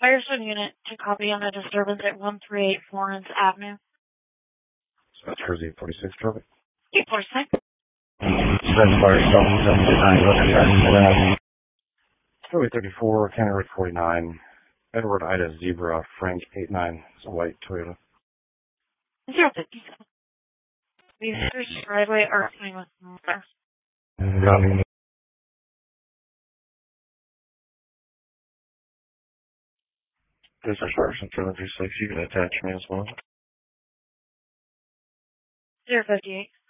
Firestone Unit to copy on a disturbance at 138 Florence Avenue. That's Jersey 46, traffic. 846. Highway 34, County Road 49, Edward Ida Zebra, Frank 89. It's a white Toyota. 057. These driveway are coming with mother. This is Carson 736. You can attach me as well. 058.